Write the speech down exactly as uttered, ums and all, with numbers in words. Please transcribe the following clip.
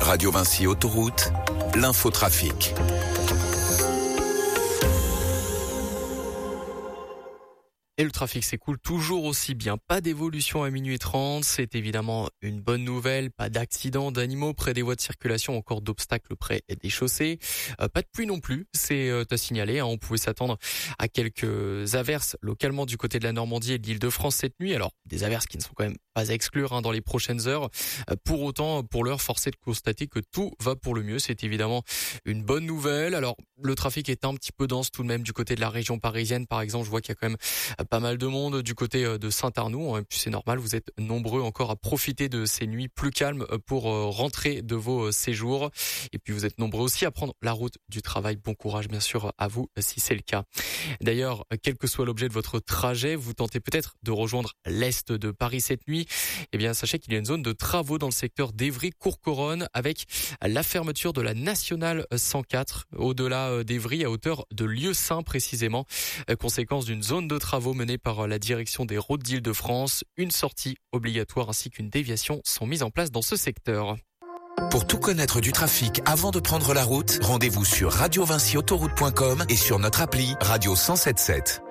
Radio Vinci Autoroute, l'infotrafic. Et le trafic s'écoule toujours aussi bien. Pas d'évolution à minuit trente, c'est évidemment une bonne nouvelle. Pas d'accidents d'animaux près des voies de circulation, encore d'obstacles près des chaussées. Euh, pas de pluie non plus, c'est euh, à signaler. Hein. On pouvait s'attendre à quelques averses localement du côté de la Normandie et de l'Île-de-France cette nuit. Alors, des averses qui ne sont quand même pas à exclure hein, dans les prochaines heures. Euh, pour autant, pour l'heure, force est de constater que tout va pour le mieux. C'est évidemment une bonne nouvelle. Alors, le trafic est un petit peu dense tout de même du côté de la région parisienne. Par exemple, je vois qu'il y a quand même pas mal de monde du côté de Saint-Arnoux. Et puis c'est normal, vous êtes nombreux encore à profiter de ces nuits plus calmes pour rentrer de vos séjours. Et puis vous êtes nombreux aussi à prendre la route du travail. Bon courage bien sûr à vous si c'est le cas. D'ailleurs, quel que soit l'objet de votre trajet, vous tentez peut-être de rejoindre l'est de Paris cette nuit. Eh bien, sachez qu'il y a une zone de travaux dans le secteur d'Évry-Courcouronnes avec la fermeture de la nationale cent quatre au-delà d'Évry à hauteur de Lieu-Saint précisément. Conséquence d'une zone de travaux menée par la direction des routes d'Île-de-France. Une sortie obligatoire ainsi qu'une déviation sont mises en place dans ce secteur. Pour tout connaître du trafic avant de prendre la route, rendez-vous sur radio vinci autoroute point com et sur notre appli Radio cent soixante-dix-sept.